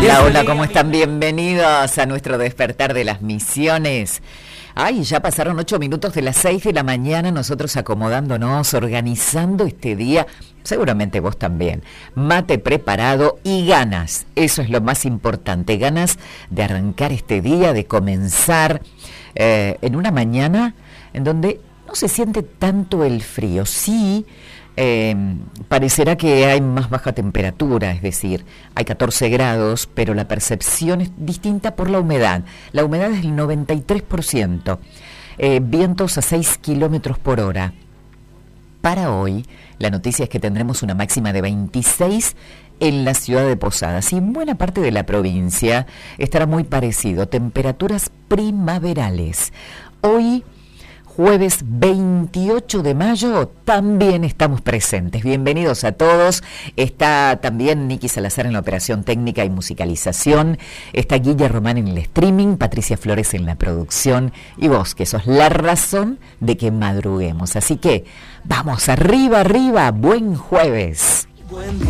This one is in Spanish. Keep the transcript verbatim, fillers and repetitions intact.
Hola, hola, ¿cómo están? Bienvenidos a nuestro despertar de las misiones. Ay, ya pasaron ocho minutos de las seis de la mañana, nosotros acomodándonos, organizando este día, seguramente vos también. Mate preparado y ganas, eso es lo más importante, ganas de arrancar este día, de comenzar eh, en una mañana en donde no se siente tanto el frío, sí. Eh, parecerá que hay más baja temperatura, es decir, hay catorce grados, pero la percepción es distinta por la humedad. La humedad es del noventa y tres por ciento, eh, vientos a seis kilómetros por hora. Para hoy, la noticia es que tendremos una máxima de veintiséis en la ciudad de Posadas y en buena parte de la provincia estará muy parecido, temperaturas primaverales. Hoy, jueves veintiocho de mayo, también estamos presentes. Bienvenidos a todos. Está también Nicky Salazar en la operación técnica y musicalización. Está Guilla Román en el streaming, Patricia Flores en la producción y vos, que sos la razón de que madruguemos. Así que vamos, arriba, arriba. Buen jueves.